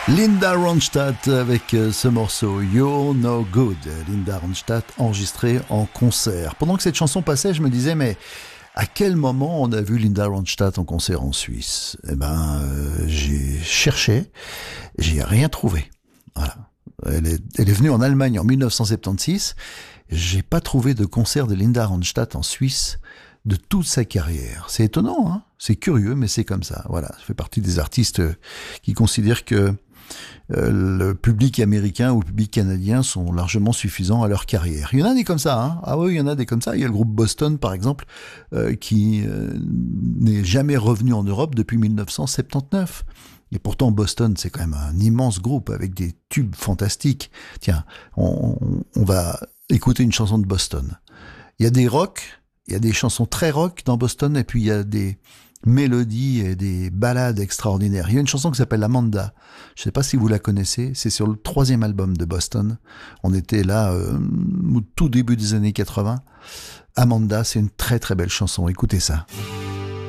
Linda Ronstadt avec ce morceau You're No Good. Linda Ronstadt enregistrée en concert. Pendant que cette chanson passait, je me disais mais à quel moment on a vu Linda Ronstadt en concert en Suisse? Eh ben, j'ai cherché, j'ai rien trouvé. Voilà. Elle est venue en Allemagne en 1976. J'ai pas trouvé de concert de Linda Ronstadt en Suisse de toute sa carrière. C'est étonnant, hein? C'est curieux, mais c'est comme ça. Voilà, ça fait partie des artistes qui considèrent que le public américain ou le public canadien sont largement suffisants à leur carrière. Il y en a des comme ça, hein. Ah oui, il y en a des comme ça. Il y a le groupe Boston, par exemple, qui n'est jamais revenu en Europe depuis 1979. Et pourtant, Boston, c'est quand même un immense groupe avec des tubes fantastiques. Tiens, on va écouter une chanson de Boston. Il y a des rock, il y a des chansons très rock dans Boston, et puis il y a des mélodies et des ballades extraordinaires. Il y a une chanson qui s'appelle Amanda. Je ne sais pas si vous la connaissez. C'est sur le 3e album de Boston. On était là au tout début des années 80. Amanda, c'est une très très belle chanson. Écoutez ça.